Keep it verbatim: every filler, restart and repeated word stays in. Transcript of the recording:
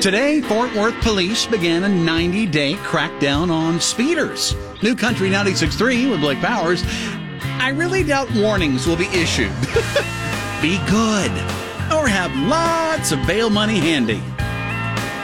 Today, Fort Worth police began a ninety-day crackdown on speeders. New Country ninety-six point three with Blake Powers. I really doubt warnings will be issued. Be good, or have lots of bail money handy.